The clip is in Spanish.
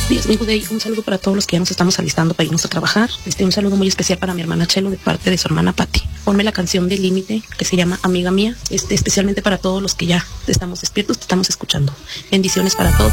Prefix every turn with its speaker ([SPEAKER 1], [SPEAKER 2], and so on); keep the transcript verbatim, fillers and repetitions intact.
[SPEAKER 1] Buenos días, mi Day. Un saludo para todos los que ya nos estamos alistando para irnos a trabajar. Este, un saludo muy especial para mi hermana Chelo de parte de su hermana Patti. Ponme la canción de Límite que se llama Amiga Mía, este, especialmente para todos los que ya estamos despiertos, te estamos escuchando. Bendiciones para todos.